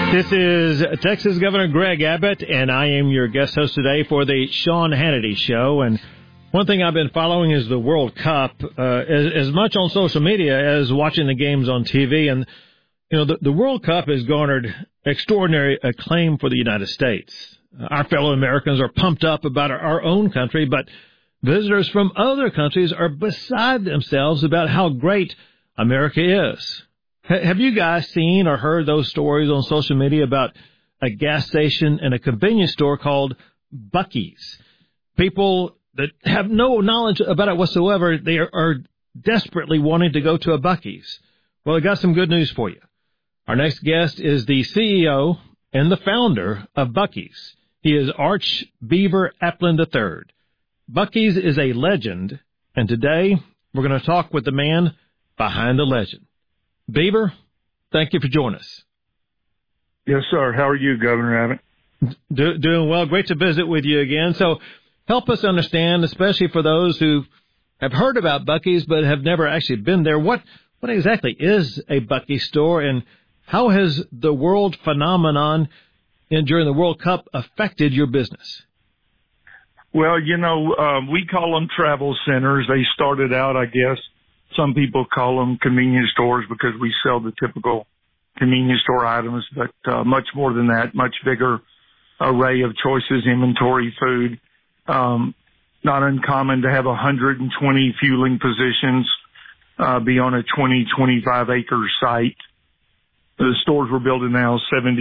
This is Texas Governor Greg Abbott, and I am your guest host today for the Sean Hannity Show. And one thing I've been following is the World Cup, as much on social media as watching the games on TV. And, you know, the World Cup has garnered extraordinary acclaim for the United States. Our fellow Americans are pumped up about our own country, but visitors from other countries are beside themselves about how great America is. Have you guys seen or heard those stories on social media about a gas station and a convenience store called Buc-ee's? People that have no knowledge about it whatsoever, they are desperately wanting to go to a Buc-ee's. Well, I got some good news for you. Our next guest is the CEO and the founder of Buc-ee's. He is Arch Beaver Applin III. Buc-ee's is a legend, and today we're going to talk with the man behind the legend. Beaver, thank you for joining us. Yes, sir. How are you, Governor Abbott? Doing well. Great to visit with you again. So help us understand, especially for those who have heard about Buc-ee's but have never actually been there, what exactly is a Buc-ee's store, and how has the world phenomenon during the World Cup affected your business? Well, you know, we call them travel centers. They started out, I guess, some people call them convenience stores because we sell the typical convenience store items, but much more than that, much bigger array of choices, inventory, food. Not uncommon to have 120 fueling positions, be on a 25 acre site. The stores we're building now,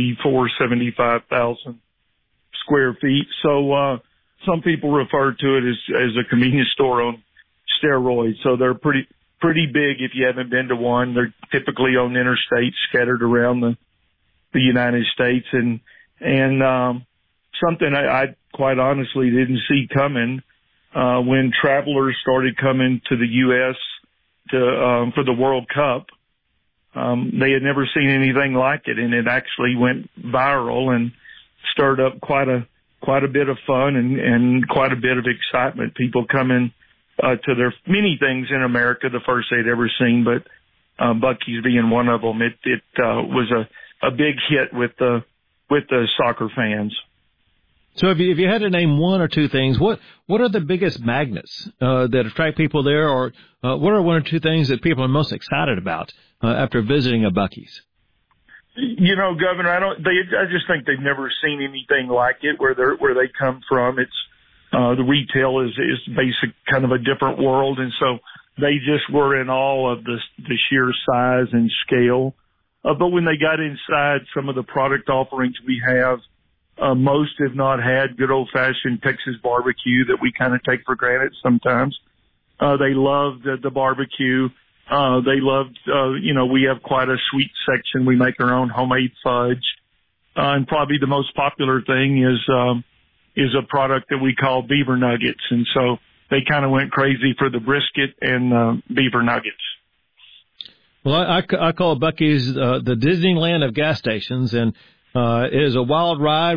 75,000 square feet. So, some people refer to it as a convenience store on steroids. So they're pretty big if you haven't been to one. They're typically on interstates scattered around the United States. And something I quite honestly didn't see coming, when travelers started coming to the U.S. For the World Cup. They had never seen anything like it, and it actually went viral and stirred up quite a bit of fun and quite a bit of excitement. People coming to their many things in America, the first they'd ever seen, but Buc-ee's being one of them. It was a big hit with the soccer fans. So if you had to name one or two things, what are the biggest magnets that attract people there, or what are one or two things that people are most excited about after visiting a Buc-ee's? You know, Governor, I just think they've never seen anything like it where they come from. It's the retail is basic, kind of a different world, and so they just were in awe of the sheer size and scale. But when they got inside, some of the product offerings we have, most have not had good old-fashioned Texas barbecue that we kind of take for granted sometimes. They loved the barbecue. They loved, we have quite a sweet section. We make our own homemade fudge. And probably the most popular thing is a product that we call beaver nuggets. And so they kind of went crazy for the brisket and beaver nuggets. Well, I call Buc-ee's the Disneyland of gas stations, and it is a wild ride.